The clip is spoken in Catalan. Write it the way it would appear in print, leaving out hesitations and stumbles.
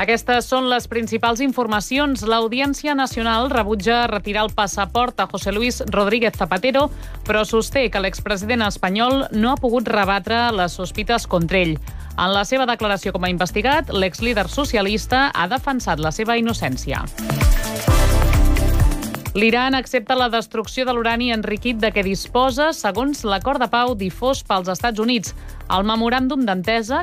Aquestes són les principals informacions. L'Audiència Nacional rebutja retirar el passaport a José Luis Rodríguez Zapatero, però sosté que l'expresident espanyol no ha pogut rebatre les sospites contra ell. En la seva declaració com a investigat, l'exlíder socialista ha defensat la seva innocència. L'Iran accepta la destrucció de l'urani enriquit de què disposa segons l'acord de pau difós pels Estats Units. El memoràndum d'entesa,